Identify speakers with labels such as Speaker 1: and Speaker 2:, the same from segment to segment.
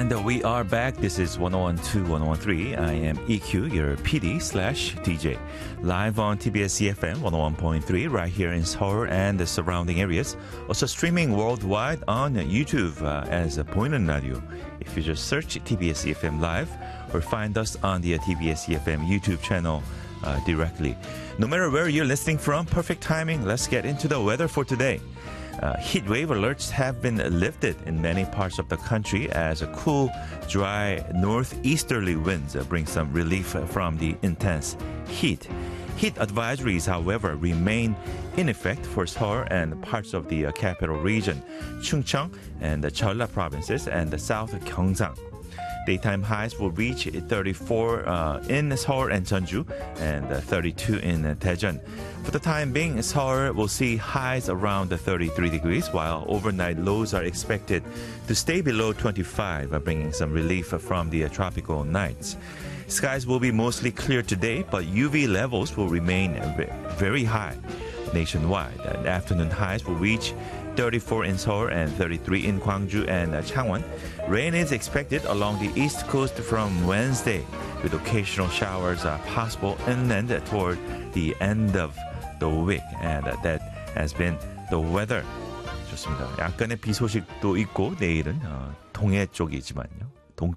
Speaker 1: And we are back. This is 1012, 1013. I am EQ, your PD/DJ. Live on TBS EFM 101.3 right here in Seoul and the surrounding areas. Also streaming worldwide on YouTube as a Boinon Radio. If you just search TBS EFM Live or find us on the TBS EFM YouTube channel directly. No matter where you're listening from, perfect timing. Let's get into the weather for today. Heat wave alerts have been lifted in many parts of the country as a cool, dry northeasterly winds bring some relief from the intense heat. Heat advisories, however, remain in effect for Seoul and parts of the capital region, Chungcheong and the Jeolla provinces and the South Gyeongsang. Daytime highs will reach 34 in Seoul and Jeonju and 32 in Daejeon. For the time being, Seoul will see highs around 33 degrees, while overnight lows are expected to stay below 25, bringing some relief from the tropical nights. Skies will be mostly clear today, but UV levels will remain very high nationwide. And afternoon highs will reach 34 in Seoul and 33 in Gwangju and Changwon. Rain is expected along the east coast from Wednesday, with occasional showers possible inland toward the end of the week. And that has been the weather. 좋습니다. 약간의 비 소식도 있고 내일은 동해 쪽이지만요.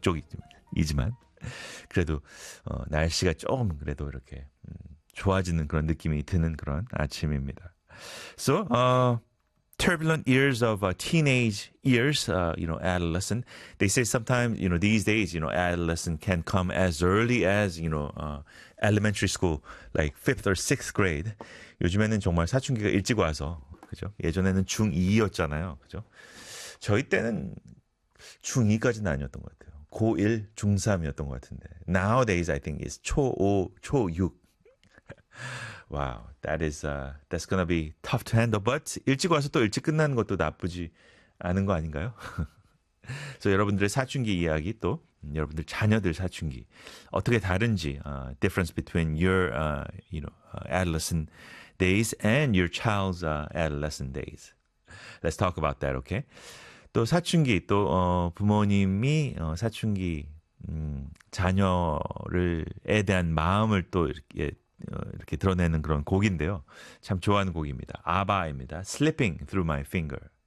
Speaker 1: 동쪽이지만 그래도 날씨가 조금 그래도 이렇게 좋아지는 그런 느낌이 드는 그런 아침입니다. So, turbulent years of teenage years, adolescent. They say sometimes, these days, adolescent can come as early as, elementary school, like 5th or 6th grade. 요즘에는 정말 사춘기가 일찍 와서, 그죠? 예전에는 중2였잖아요. 그죠? 저희 때는 중2까지는 아니었던 것 같아요. 고1, 중3이었던 것 같은데. Nowadays, I think it's 초5, 초6. Wow, that's gonna be tough to handle. But 일찍 와서 또 일찍 끝나는 것도 나쁘지 않은 거 아닌가요? So 여러분들의 사춘기 이야기 또 여러분들 자녀들 사춘기 어떻게 다른지 difference between your adolescent days and your child's adolescent days. Let's talk about that, okay? 또 사춘기 또 부모님이 사춘기 자녀를에 대한 마음을 또 이렇게 드러내는 그런 곡인데요. 참 좋아하는 곡입니다. 아바입니다. Slipping Through My Finger.